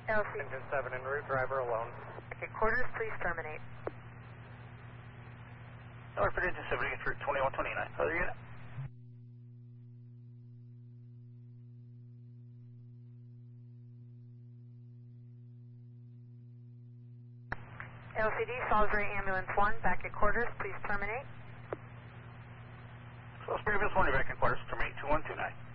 Engine 7 en route, driver alone. Okay, quarters, please terminate. Northford Engine 7 en route 2129. Other unit? LCD, Salisbury Ambulance 1, back at quarters, please terminate. Salisbury Ambulance 1, you're back in quarters, terminate 2129.